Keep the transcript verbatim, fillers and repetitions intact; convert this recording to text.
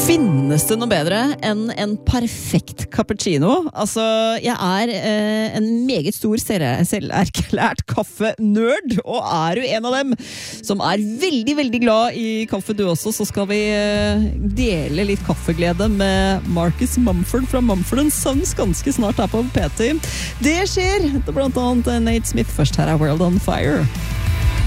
Finnes det noe bedre enn en perfekt cappuccino? Altså, jeg er eh, en meget stor selverklært kaffenørd, og er du en av dem som er veldig, veldig glad i kaffe du også, så skal vi eh, dele litt kaffeglede med Marcus Mumford fra Mumford and Sons ganske snart her på P T. Det skjer, blant annet Nate Smith først her er World on Fire.